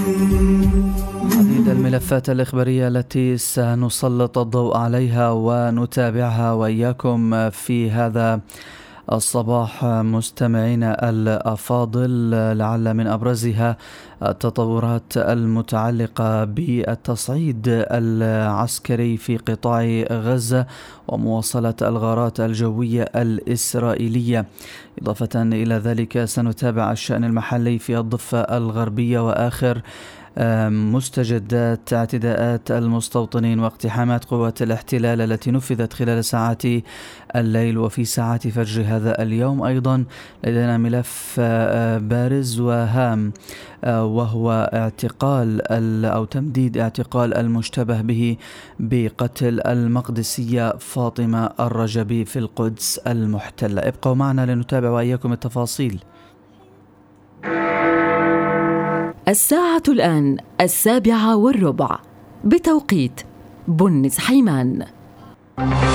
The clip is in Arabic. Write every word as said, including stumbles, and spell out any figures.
عديد الملفات الإخبارية التي سنسلط الضوء عليها ونتابعها وإياكم في هذا الصباح مستمعينا الأفاضل، لعل من أبرزها التطورات المتعلقة بالتصعيد العسكري في قطاع غزة ومواصلة الغارات الجوية الإسرائيلية. إضافة إلى ذلك سنتابع الشأن المحلي في الضفة الغربية وآخر مستجدات اعتداءات المستوطنين واقتحامات قوات الاحتلال التي نفذت خلال ساعات الليل وفي ساعات فجر هذا اليوم. أيضا لدينا ملف بارز وهام وهو اعتقال أو تمديد اعتقال المشتبه به بقتل المقدسية فاطمة الرجبي في القدس المحتلة. ابقوا معنا لنتابع وإياكم التفاصيل. الساعة الآن السابعة والربع بتوقيت بنز حيمان.